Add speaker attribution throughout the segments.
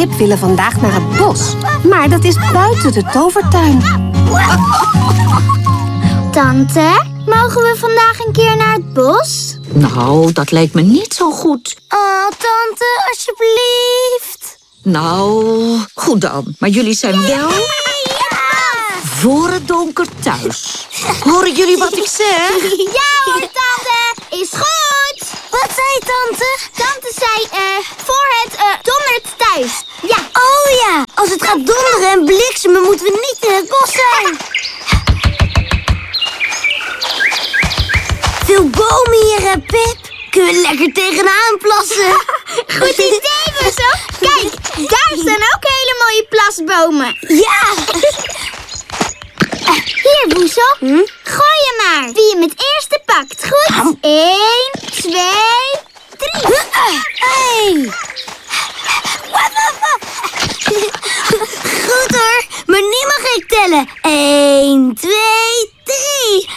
Speaker 1: Pip willen vandaag naar het bos. Maar dat is buiten de tovertuin.
Speaker 2: Tante, mogen we vandaag een keer naar het bos?
Speaker 3: Nou, dat lijkt me niet zo goed.
Speaker 2: Oh, tante, alsjeblieft.
Speaker 3: Nou, goed dan. Maar jullie zijn wel voor het donker thuis. Horen jullie wat ik zeg?
Speaker 2: Ja hoor, tante. Is goed. Wat zei tante? Tante zei, voor het dondert thuis. Ja. Oh ja, als het gaat donderen en bliksemen moeten we niet in het bos zijn. Veel bomen hier, hè, Pip? Kunnen we lekker tegenaan plassen? Goed idee, Woezel. Kijk, daar staan ook hele mooie plasbomen. Ja. Hier, Woezel. Gooi je maar. Wie hem het eerste pakt. Goed? 1, 2, 3. Hey. Goed hoor, maar nu mag ik tellen. 1, 2, 3.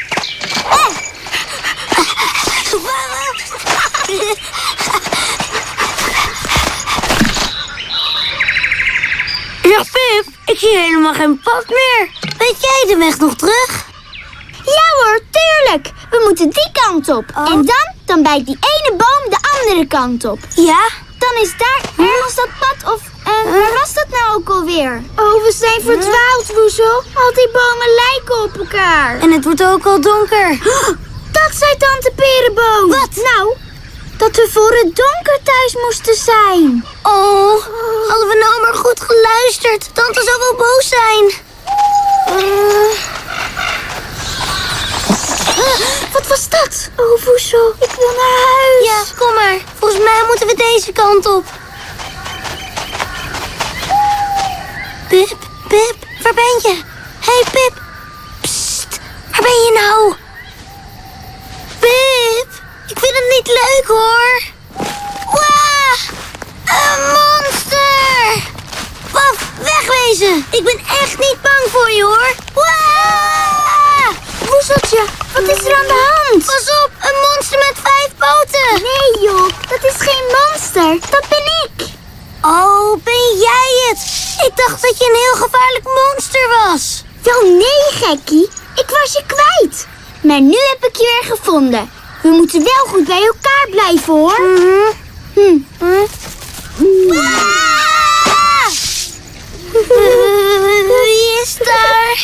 Speaker 2: Ja, Pip, ik zie helemaal geen pad meer. Weet jij de weg nog terug? Ja hoor, tuurlijk. We moeten die kant op. Oh. En dan bijt die ene boom de andere kant op. Ja? Dan is daar ergens dat pad of... waar was dat nou ook alweer? Oh, we zijn verdwaald, Woezel. Al die bomen lijken op elkaar. En het wordt ook al donker. Dat zei tante Perenboom. Wat? Nou, dat we voor het donker thuis moesten zijn. Oh, hadden we nou maar goed geluisterd. Tante zou wel boos zijn. Wat was dat? Oh, Woezel, ik wil naar huis. Ja, kom maar. Volgens mij moeten we deze kant op. Pip, Pip, waar ben je? Hey, Pip. Psst, waar ben je nou? Pip, ik vind het niet leuk, hoor. Wauw, een monster. Paf, wegwezen. Ik ben echt niet bang voor je, hoor. Wauw. Woezeltje, wat is er aan de hand? Pas op, een monster met 5 poten. Nee, joh, dat is geen monster. Dat ben ik. Oh, ben jij het? Ik dacht dat je een heel gevaarlijk monster was. Wel nee, gekkie. Ik was je kwijt. Maar nu heb ik je weer gevonden. We moeten wel goed bij elkaar blijven, hoor. Wie is daar?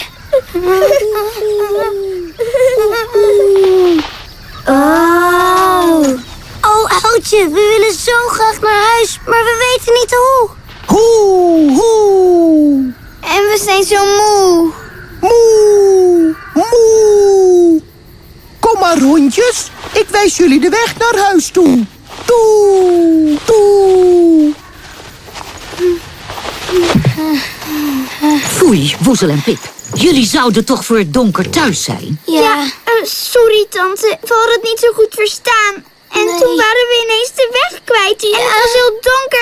Speaker 2: Oh, oudje, we willen zo graag naar huis, maar we weten niet hoe.
Speaker 4: Hoe.
Speaker 2: En we zijn zo moe.
Speaker 4: Moe. Kom maar, hondjes. Ik wijs jullie de weg naar huis toe. Toe.
Speaker 3: Foei, Woezel en Pip. Jullie zouden toch voor het donker thuis zijn?
Speaker 2: Ja, sorry tante. We hadden het niet zo goed verstaan. En toen waren we ineens de weg kwijt. En het was heel donker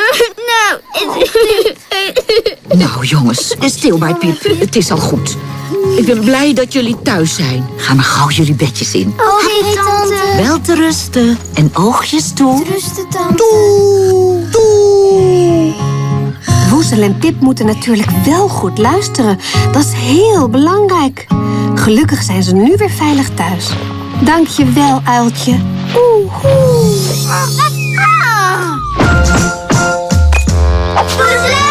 Speaker 2: en...
Speaker 3: Nou, jongens, stil bij Pip. Het is al goed. Ik ben blij dat jullie thuis zijn. Ga maar gauw jullie bedjes in.
Speaker 2: Oké, tante.
Speaker 3: Wel te rusten en oogjes toe.
Speaker 2: Rusten, tante.
Speaker 4: Toe.
Speaker 1: Woezel en Pip moeten natuurlijk wel goed luisteren. Dat is heel belangrijk. Gelukkig zijn ze nu weer veilig thuis. Dank je wel, uiltje.
Speaker 2: Woezel